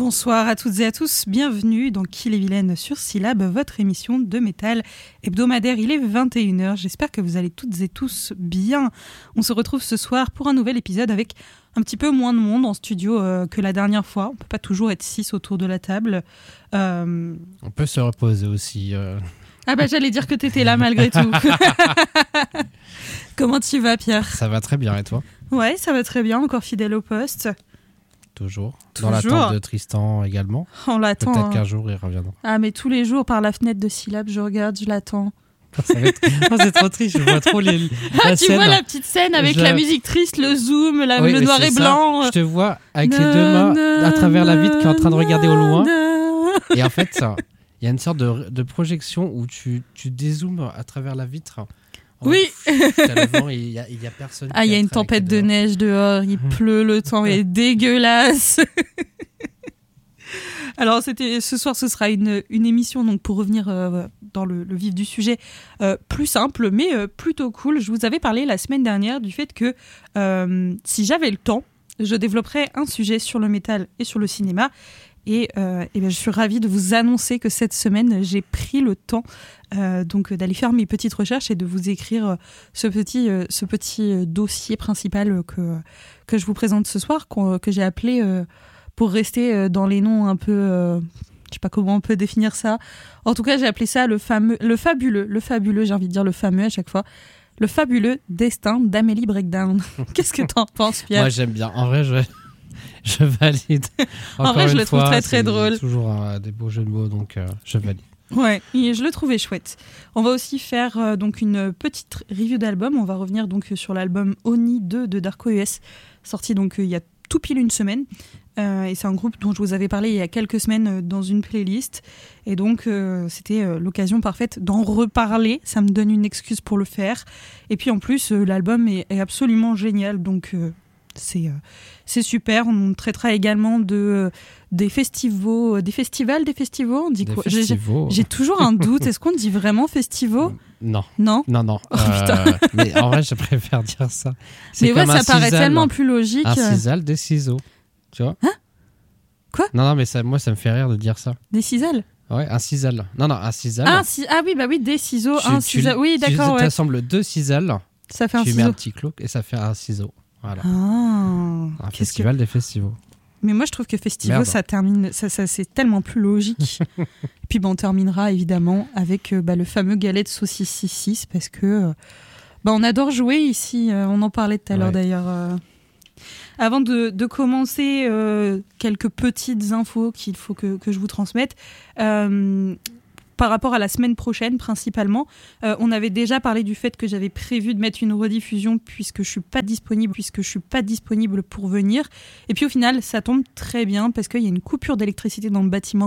Bonsoir à toutes et à tous, bienvenue dans Kill et Vilaine sur Syllab, votre émission de métal hebdomadaire. Il est 21h, j'espère que vous allez toutes et tous bien. On se retrouve ce soir pour un nouvel épisode avec un petit peu moins de monde en studio que la dernière fois. On ne peut pas toujours être 6 autour de la table. On peut se reposer aussi. Ah bah j'allais dire que t'étais là malgré tout. Comment tu vas, Pierre ? Ça va très bien, et toi ? Ouais, ça va très bien, encore fidèle au poste. Toujours. Dans l'attente de Tristan également. On l'attend. Peut-être qu'un jour il reviendra. Ah mais tous les jours par la fenêtre de Syllab, je regarde, je l'attends. C'est trop triste, je vois trop la tu scène. vois la petite scène avec la musique triste, le zoom, le noir et blanc. Je te vois avec les deux mains à travers la vitre qui est en train de regarder au loin. Et en fait, il y a une sorte de projection où tu dézoomes à travers la vitre. Oui. Il y a personne. Ah, il y a une tempête de neige dehors, il pleut, le temps est dégueulasse. Alors, ce soir, ce sera une émission, donc pour revenir dans le vif du sujet, plus simple, mais plutôt cool. Je vous avais parlé la semaine dernière du fait que si j'avais le temps, je développerais un sujet sur le métal et sur le cinéma. Et bien, je suis ravie de vous annoncer que cette semaine, j'ai pris le temps donc d'aller faire mes petites recherches et de vous écrire ce petit dossier principal que je vous présente ce soir, que j'ai appelé, pour rester dans les noms un peu... je sais pas comment on peut définir ça. En tout cas, j'ai appelé ça le fabuleux, j'ai envie de dire le fameux à chaque fois, le fabuleux destin d'Amélie Breakdown. Qu'est-ce que t'en penses, Pierre ? Moi, j'aime bien. En vrai, je valide. En vrai, je le trouve très très drôle. Toujours des beaux jeux de mots, donc je valide. Ouais, et je le trouvais chouette. On va aussi faire donc une petite review d'album. On va revenir donc sur l'album Oni 2 de Darko US, sorti donc il y a tout pile une semaine. Et c'est un groupe dont je vous avais parlé il y a quelques semaines dans une playlist. Et donc, c'était l'occasion parfaite d'en reparler. Ça me donne une excuse pour le faire. Et puis en plus, l'album est absolument génial. Donc, c'est super. On traitera également des festivals, on dit quoi ? J'ai toujours un doute. Est-ce qu'on dit vraiment festivals ? Non. Oh, putain. Mais en vrai, je préfère dire ça. Mais ouais, ça paraît tellement plus logique. Un cisal, des ciseaux. Tu vois ? Hein ? Quoi ? Non, mais moi, ça me fait rire de dire ça. Des cisals ? Ouais, un cisal. Non, un cisal. Ah oui, des ciseaux, un cisal. Oui, d'accord, Tu assembles deux cisals. Ça fait un ciseau. Tu mets un petit clou et ça fait un ciseau. Voilà. Ah, un festival des festivals. Mais moi, je trouve que festival, ça termine, ça c'est tellement plus logique. Et puis, on terminera évidemment avec le fameux galet de saucisse 6 parce que on adore jouer ici. On en parlait tout à l'heure d'ailleurs. Avant de commencer, quelques petites infos qu'il faut que je vous transmette. Par rapport à la semaine prochaine, principalement, on avait déjà parlé du fait que j'avais prévu de mettre une rediffusion puisque je suis pas disponible pour venir. Et puis au final, ça tombe très bien parce qu'il y a une coupure d'électricité dans le bâtiment